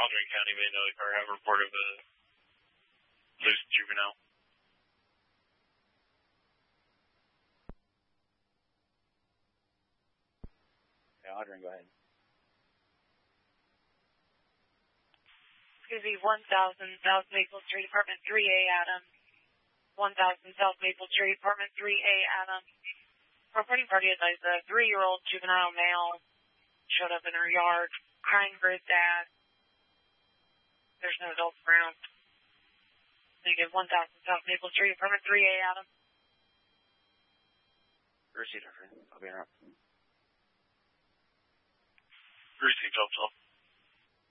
Madrid County may know or have a report of a loose juvenile. Okay, Audrey, go ahead. Excuse me, 1000 South Maple Street, Apartment 3A, Adam. 1000 South Maple Street, Apartment 3A, Adam. Reporting party advised a 3-year-old juvenile male showed up in her yard crying for his dad. There's no adults around. Negative 1000 South Maple Street, Apartment 3A, Adam. Received, I'll be interrupted. Received, 1212.